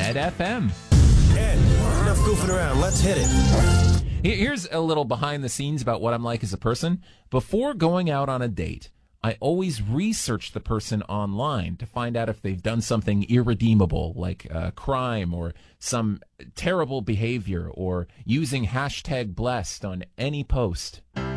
FM. Ed, enough goofing around. Let's hit it. Here's a little behind the scenes about what I'm like as a person. Before going out on a date, I always research the person online to find out if they've done something irredeemable, like a crime or some terrible behavior, or using hashtag blessed on any post.